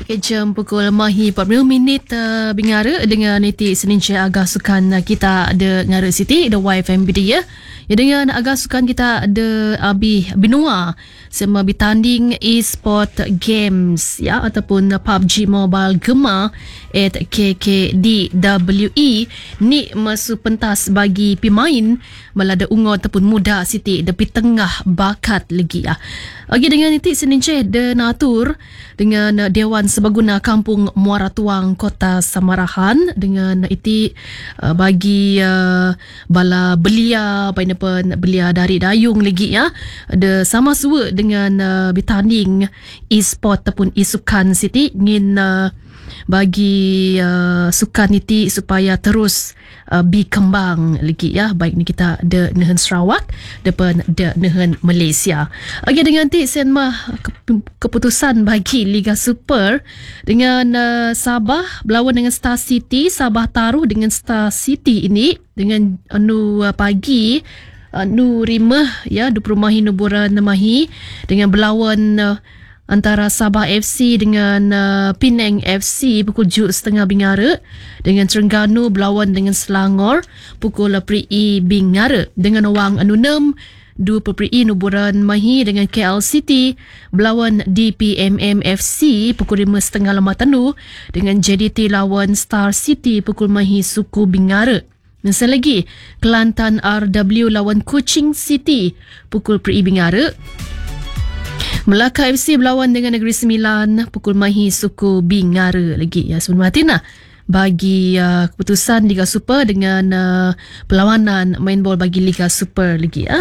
Okay, jam pukul mahi 40 minit bingara dengan niti Seninci agak sukan kita ada ngara Siti, the YFM dia. Ya, dengan agak sukan kita ada Abi Binua sama bertanding e-sport games ya ataupun PUBG Mobile Gemar at KKDWE ni masuk pentas bagi pemain melada ungu ataupun muda Siti depi tengah bakat lagi ya. Okey, dengan niti Seninci de natur dengan Dewan Sebaguna Kampung Muara Tuang Kota Samarahan dengan iti bagi bala belia belia dari dayung lagi ya. Ada sama sua dengan bertanding e-sport ataupun e-sukan Siti ngin bagi sukan iti supaya terus berkembang lagi ya. Baik ni kita ada nehen Sarawak depan ada nehen Malaysia. Okey, dengan ti sen mah keputusan bagi Liga Super dengan Sabah berlawan dengan Star City. Sabah taruh dengan Star City ini dengan pagi rimah ya 20 Mahi Nuburan Mahi dengan berlawan antara Sabah FC dengan Penang FC pukul 7.30 bingara, dengan Terengganu berlawan dengan Selangor pukul 3 bingara, dengan Wang anu 6 2 Nuburan Mahi dengan KL City berlawan DPMM FC pukul 5.30 Lamatanu, dengan JDT lawan Star City pukul Mahi Suku bingara. Dan selagi Kelantan RW lawan Kuching City pukul 3 bingara. Melaka FC berlawan dengan Negeri Sembilan pukul Mahi Suku bingara lagi ya. Sebelum Martina bagi keputusan Liga Super dengan perlawanan main bol bagi Liga Super lagi ya.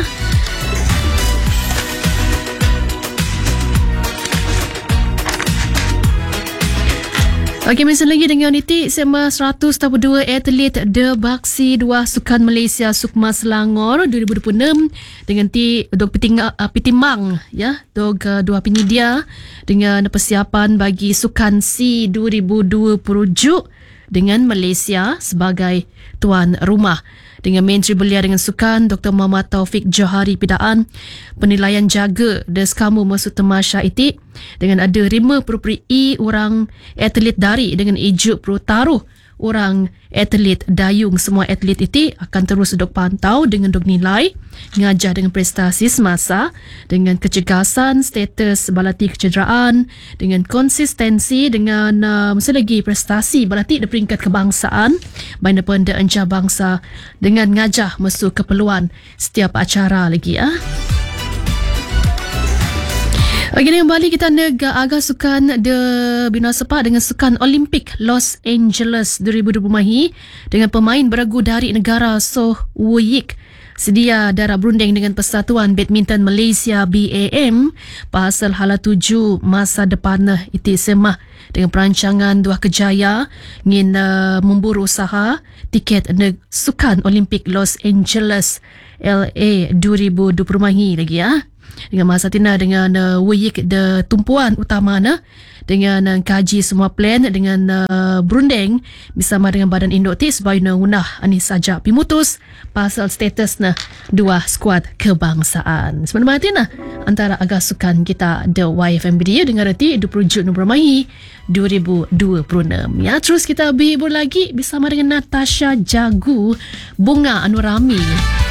Okey, masih lagi dengan niti sema 100.2 atlet de baksi 2 Sukan Malaysia Sukma Selangor 2026 dengan dog pitimang ya dog 2 penyedia dengan persiapan bagi Sukan C 2027 dengan Malaysia sebagai tuan rumah. Dengan Menteri Belia dengan Sukan Dr. Muhammad Taufik Johari Pidaan, penilaian jaga des kamu masuk temasya iti dengan ada 5 orang atlet dari dengan ijuk taruh orang atlet dayung. Semua atlet iti akan terus dok pantau dengan dok nilai ngajah dengan prestasi semasa, dengan kecergasan, status balati kecederaan, dengan konsistensi, dengan masa lagi prestasi balati di peringkat kebangsaan baina pun da encah bangsa, dengan ngajah masuk keperluan setiap acara lagi ya. Okey, dengan Bali kita agak sukan de bina sepak dengan Sukan Olimpik Los Angeles 2020 Mahi dengan pemain beregu dari negara Soh Wuyik sedia darah berunding dengan Persatuan Badminton Malaysia BAM pasal hala 7 masa depan iti semah dengan perancangan dua kejaya ngin memburu usaha tiket Sukan Olimpik Los Angeles LA 2020 Mahi lagi ya. Dengan masa tina dengan Wuyik de tumpuan utama dengan kaji semua plan dengan berunding bersama dengan Badan Induk ti sebagai unah ani saja pimutus pasal status dua skuad kebangsaan. Sebenarnya tina antara agak sukan kita the YFM dia dengan reti 27 Mahi 2026 ya. Terus kita berhibur lagi bersama dengan Natasha Jagu Bunga Anurami.